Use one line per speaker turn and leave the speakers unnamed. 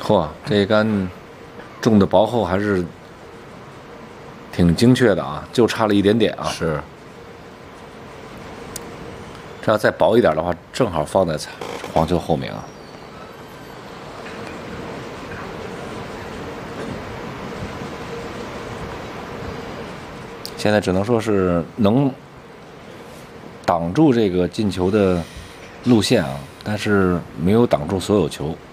嚯，这一杆种的薄厚还是挺精确的啊，就差了一点点啊。
是。
这要再薄一点的话，正好放在黄球后面啊。现在只能说是能挡住这个进球的路线啊，但是没有挡住所有球。